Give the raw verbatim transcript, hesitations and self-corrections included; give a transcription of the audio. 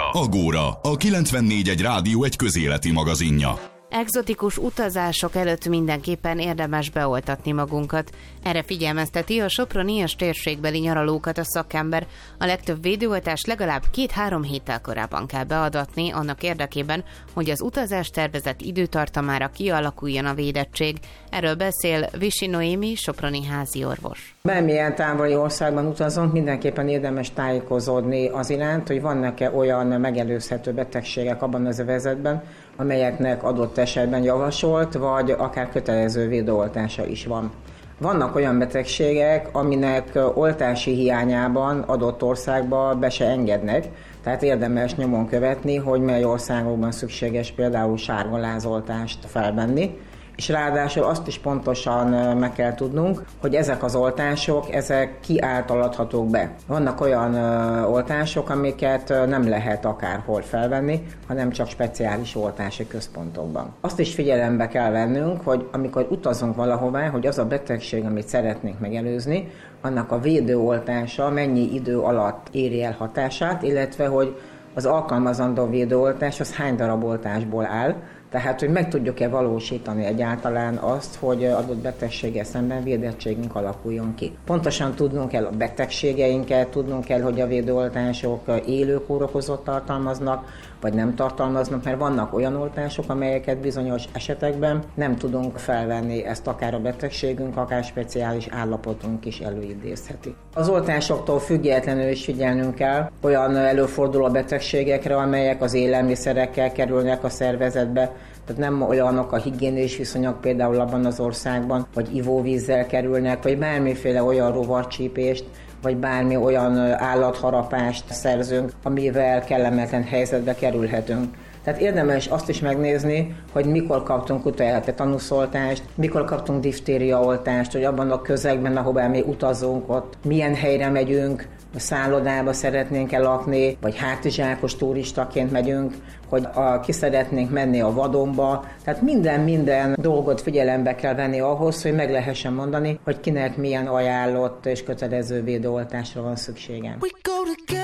Agóra, a kilencvennégy egy rádió egy közéleti magazinja. Egzotikus utazások előtt mindenképpen érdemes beoltatni magunkat. Erre figyelmezteti a soproni és térségbeli nyaralókat a szakember. A legtöbb védőoltást legalább két-három héttel korábban kell beadatni annak érdekében, hogy az utazás tervezett időtartamára kialakuljon a védettség. Erről beszél Visi Noémi, soproni házi orvos. Bármilyen távoli országban utazunk, mindenképpen érdemes tájékozódni az iránt, hogy vannak-e olyan megelőzhető betegségek abban az övezetben, amelyeknek adott esetben javasolt, vagy akár kötelező védőoltása is van. Vannak olyan betegségek, aminek oltási hiányában adott országba be se engednek, tehát érdemes nyomon követni, hogy mely országokban szükséges például sárgalázoltást felvenni, és ráadásul azt is pontosan meg kell tudnunk, hogy ezek az oltások, ezek ki által adhatók be. Vannak olyan oltások, amiket nem lehet akárhol felvenni, hanem csak speciális oltási központokban. Azt is figyelembe kell vennünk, hogy amikor utazunk valahová, hogy az a betegség, amit szeretnénk megelőzni, annak a védőoltása mennyi idő alatt éri el hatását, illetve hogy az alkalmazandó védőoltás az hány darab oltásból áll, tehát, hogy meg tudjuk-e valósítani egyáltalán azt, hogy adott betegséggel szemben védettségünk alakuljon ki. Pontosan tudnunk kell a betegségeinket, tudnunk kell, hogy a védőoltások élő kórokozót tartalmaznak, vagy nem tartalmaznak, mert vannak olyan oltások, amelyeket bizonyos esetekben nem tudunk felvenni, ezt akár a betegségünk, akár speciális állapotunk is előidézheti. Az oltásoktól függetlenül is figyelnünk kell, olyan előfordul a betegségekre, amelyek az élelmiszerekkel kerülnek a szervezetbe, tehát nem olyanok a higiénés viszonyok például abban az országban, vagy ivóvízzel kerülnek, vagy bármiféle olyan rovarcsípést, vagy bármi olyan állatharapást szerzünk, amivel kellemetlen helyzetbe kerülhetünk. Tehát érdemes azt is megnézni, hogy mikor kaptunk utoljára tetanuszoltást, mikor kaptunk diftériaoltást, hogy abban a közegben, ahová mi utazunk, ott milyen helyre megyünk, a szállodába szeretnénk lakni, vagy hátizsákos turistaként megyünk, hogy a, ki szeretnénk menni a vadonba. Tehát minden-minden dolgot figyelembe kell venni ahhoz, hogy meg lehessen mondani, hogy kinek milyen ajánlott és kötelező védőoltásra van szüksége.